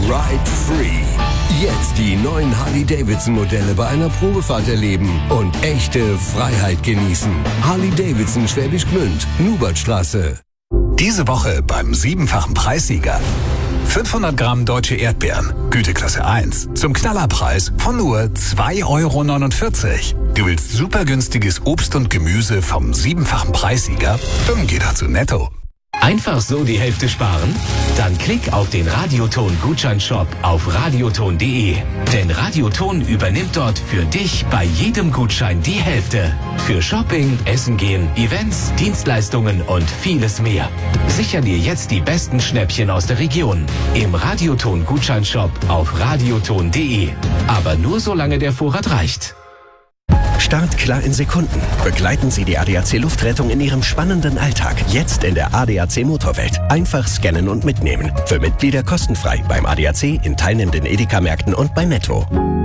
Ride Free. Jetzt die neuen Harley-Davidson-Modelle bei einer Probefahrt erleben und echte Freiheit genießen. Harley-Davidson Schwäbisch Gmünd, Nubertstraße. Diese Woche beim 7-fachen Preissieger. 500 Gramm deutsche Erdbeeren, Güteklasse 1, zum Knallerpreis von nur 2,49 €. Du willst super günstiges Obst und Gemüse vom 7-fachen Preissieger? Dann geh doch zu Netto. Einfach so die Hälfte sparen? Dann klick auf den Radioton-Gutscheinshop auf radioton.de. Denn Radioton übernimmt dort für dich bei jedem Gutschein die Hälfte. Für Shopping, Essen gehen, Events, Dienstleistungen und vieles mehr. Sicher dir jetzt die besten Schnäppchen aus der Region. Im Radioton-Gutscheinshop auf radioton.de. Aber nur solange der Vorrat reicht. Startklar in Sekunden. Begleiten Sie die ADAC Luftrettung in Ihrem spannenden Alltag. Jetzt in der ADAC Motorwelt. Einfach scannen und mitnehmen. Für Mitglieder kostenfrei beim ADAC, in teilnehmenden Edeka-Märkten und bei Netto.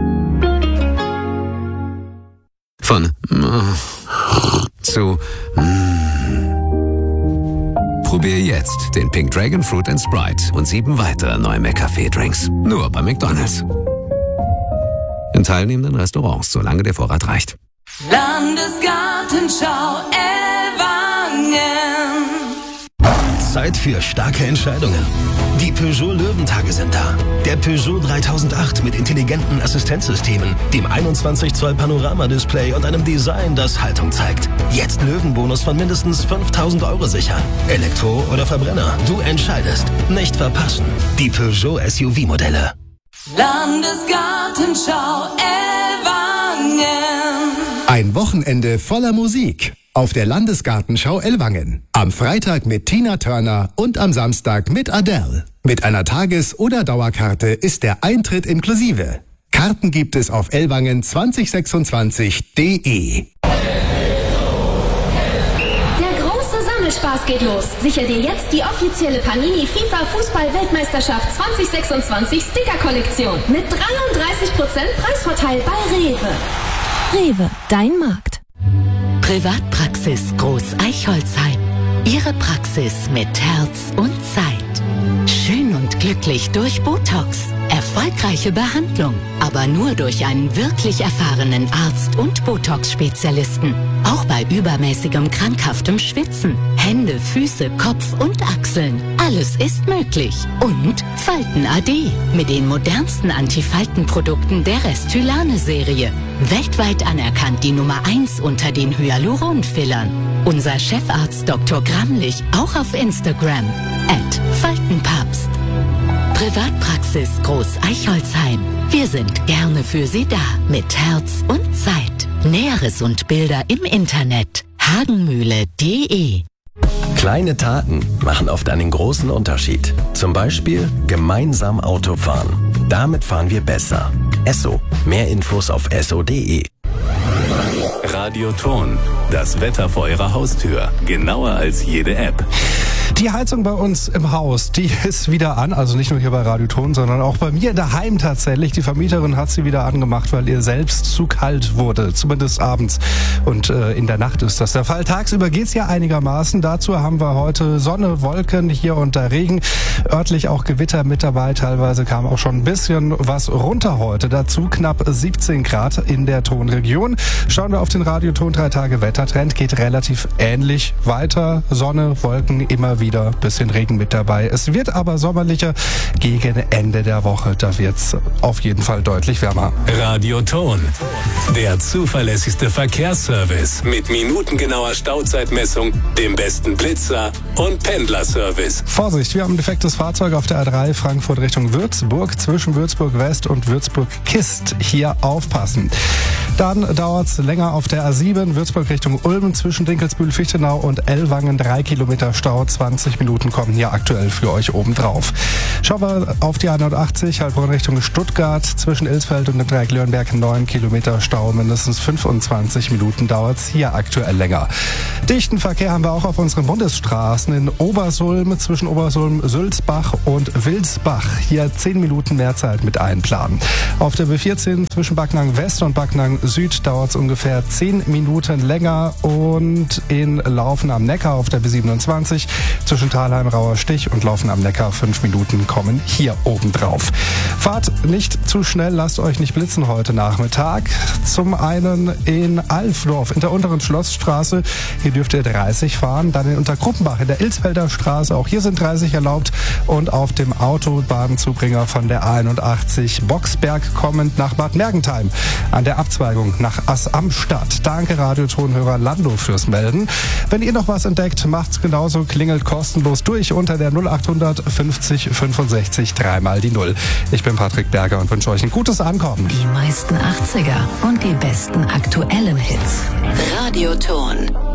Von zu Probier jetzt den Pink Dragon Fruit & Sprite und 7 weitere neue McCafé-Drinks. Nur bei McDonald's. In teilnehmenden Restaurants, solange der Vorrat reicht. Landesgartenschau Ellwangen. Zeit für starke Entscheidungen. Die Peugeot Löwentage sind da. Der Peugeot 3008 mit intelligenten Assistenzsystemen, dem 21 Zoll Panoramadisplay und einem Design, das Haltung zeigt. Jetzt Löwenbonus von mindestens 5.000 € sichern. Elektro oder Verbrenner, du entscheidest. Nicht verpassen. Die Peugeot SUV-Modelle. Landesgartenschau Ellwangen. Ein Wochenende voller Musik auf der Landesgartenschau Ellwangen. Am Freitag mit Tina Turner und am Samstag mit Adele. Mit einer Tages- oder Dauerkarte ist der Eintritt inklusive. Karten gibt es auf ellwangen2026.de. Spaß geht los. Sicher dir jetzt die offizielle Panini FIFA Fußball-Weltmeisterschaft 2026 Sticker-Kollektion mit 33% Preisvorteil bei Rewe. Rewe, dein Markt. Privatpraxis Groß Eichholzheim. Ihre Praxis mit Herz und Zeit. Schön und glücklich durch Botox. Erfolgreiche Behandlung, aber nur durch einen wirklich erfahrenen Arzt und Botox-Spezialisten. Auch bei übermäßigem krankhaftem Schwitzen. Hände, Füße, Kopf und Achseln. Alles ist möglich. Und Falten AD mit den modernsten Antifaltenprodukten der Restylane-Serie. Weltweit anerkannt die Nummer 1 unter den Hyaluron-Fillern. Unser Chefarzt Dr. Gramlich auch auf Instagram @Faltenpapst. Privatpraxis Groß Eichholzheim. Wir sind gerne für Sie da mit Herz und Zeit. Näheres und Bilder im Internet hagenmühle.de. Kleine Taten machen oft einen großen Unterschied. Zum Beispiel gemeinsam Auto fahren. Damit fahren wir besser. Esso. Mehr Infos auf esso.de. Radioton. Das Wetter vor Ihrer Haustür. Genauer als jede App. Die Heizung bei uns im Haus, die ist wieder an. Also nicht nur hier bei Radioton, sondern auch bei mir daheim tatsächlich. Die Vermieterin hat sie wieder angemacht, weil ihr selbst zu kalt wurde. Zumindest abends. Und in der Nacht ist das der Fall. Tagsüber geht's ja einigermaßen. Dazu haben wir heute Sonne, Wolken, hier und da Regen. Örtlich auch Gewitter mit dabei. Teilweise kam auch schon ein bisschen was runter heute. Dazu knapp 17 Grad in der Tonregion. Schauen wir auf den Radioton 3 Tage Wettertrend. Geht relativ ähnlich weiter. Sonne, Wolken, immer wieder bisschen Regen mit dabei. Es wird aber sommerlicher gegen Ende der Woche. Da wird's auf jeden Fall deutlich wärmer. Radioton. Der zuverlässigste Verkehrsservice mit minutengenauer Stauzeitmessung, dem besten Blitzer und Pendlerservice. Vorsicht, wir haben ein defektes Fahrzeug auf der A3 Frankfurt Richtung Würzburg, zwischen Würzburg West und Würzburg Kist. Hier aufpassen. Dann dauert's länger auf der A7 Würzburg Richtung Ulm, zwischen Dinkelsbühl, Fichtenau und Ellwangen. 3 Kilometer Stau, 20 Minuten kommen hier aktuell für euch oben drauf. Schauen wir auf die A180 Heilbronn Richtung Stuttgart, zwischen Ilsfeld und dem Dreieck Löhrenberg. 9 Kilometer Stau, mindestens 25 Minuten dauert's hier aktuell länger. Dichten Verkehr haben wir auch auf unseren Bundesstraßen in Obersulm, zwischen Obersulm, Sülzbach und Wilsbach. Hier 10 Minuten mehr Zeit mit einplanen. Auf der B14 zwischen Backnang West und Backnang Süd dauert es ungefähr 10 Minuten länger und in Laufen am Neckar auf der B27 zwischen Thalheim, Rauer Stich und Laufen am Neckar 5 Minuten kommen hier oben drauf. Fahrt nicht zu schnell, lasst euch nicht blitzen heute Nachmittag. Zum einen in Alfdorf in der unteren Schlossstraße, hier dürft ihr 30 fahren. Dann in Untergruppenbach in der Ilsfelder Straße, auch hier sind 30 erlaubt. Und auf dem Autobahnzubringer von der A81 Boxberg kommend nach Bad Mergentheim an der Abzweigung nach Ass-am-Stadt. Danke Radiotonhörer Lando fürs Melden. Wenn ihr noch was entdeckt, macht's genauso, klingelt kostenlos durch unter der 0800 50 65 3 die 0. Ich bin Patrick Berger und wünsche euch ein gutes Ankommen. Die meisten 80er und die besten aktuellen Hits. Radioton.